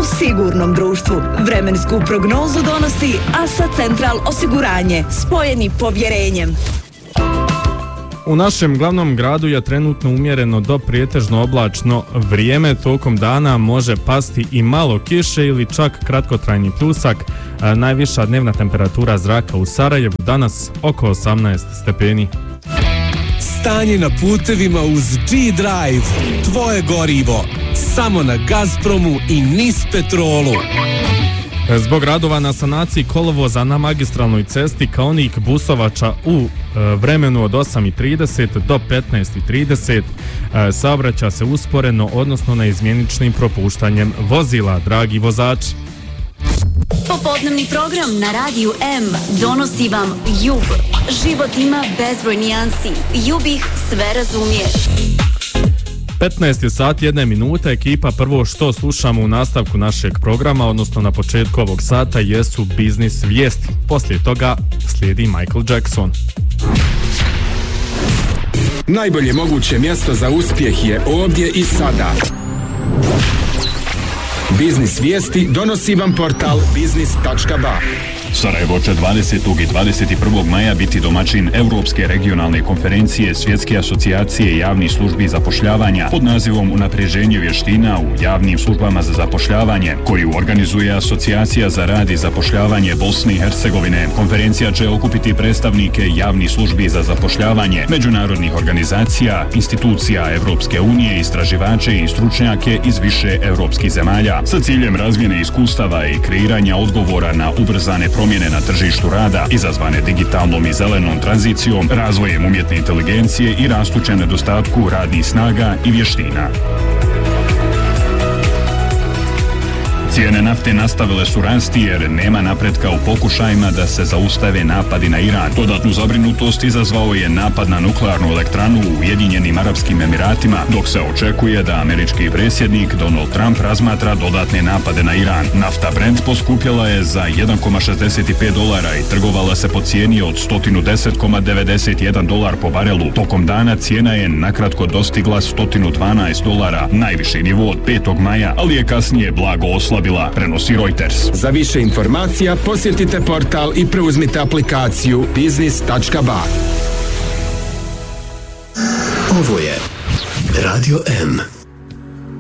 sigurnom društvu. Vremensku prognozu donosi ASA Central Osiguranje, spojeni povjerenjem. U našem glavnom gradu je trenutno umjereno do prijetežno oblačno vrijeme. Tokom dana može pasti i malo kiše ili čak kratkotrajni pljusak. Najviša dnevna temperatura zraka u Sarajevu danas oko 18 stepeni. Stanje na putevima uz G-Drive. Tvoje gorivo. Samo na Gazpromu i NIS Petrolu. Zbog radova na sanaciji kolovoza na magistralnoj cesti Kaonik Busovača u vremenu od 8:30 do 15:30 saobraća se usporeno, odnosno neizmjeničnim propuštanjem vozila, dragi vozači. Popodnevni program na Radiju M donosi vam JUB. Život ima bezbroj nijansi. JUB ih sve razumije. 15 je sat 1 minuta. Ekipa, prvo što slušamo u nastavku našeg programa, odnosno na početku ovog sata, jesu biznis vijesti. Poslije toga slijedi Michael Jackson. Najbolje moguće mjesto za uspjeh je ovdje i sada. Biznis vijesti donosi vam portal biznis.ba. Sarajevo će 20. i 21. maja biti domaćin Europske regionalne konferencije Svjetske asocijacije javnih službi zapošljavanja pod nazivom Unapređenje vještina u javnim službama za zapošljavanje, koju organizuje Asocijacija za rad i zapošljavanje Bosne i Hercegovine. Konferencija će okupiti predstavnike javnih službi za zapošljavanje, međunarodnih organizacija, institucija Europske unije, istraživače i stručnjake iz više europskih zemalja, sa ciljem razmjene iskustava i kreiranja odgovora na ubrzane promjene na tržištu rada izazvane digitalnom i zelenom tranzicijom, razvojem umjetne inteligencije i rastućem nedostatku radnih snaga i vještina. Cijene nafte nastavile su rasti jer nema napretka u pokušajima da se zaustave napadi na Iran. Dodatnu zabrinutost izazvao je napad na nuklearnu elektranu u Ujedinjenim Arapskim Emiratima, dok se očekuje da američki predsjednik Donald Trump razmatra dodatne napade na Iran. Nafta Brent poskupjela je za $1,65 i trgovala se po cijeni od $110,91 po barelu. Tokom dana cijena je nakratko dostigla $112, najviši nivo od 5. maja, ali je kasnije blago oslabila, prenosi Reuters. Za više informacija posjetite portal i preuzmite aplikaciju biznis.ba. Ovo je Radio M.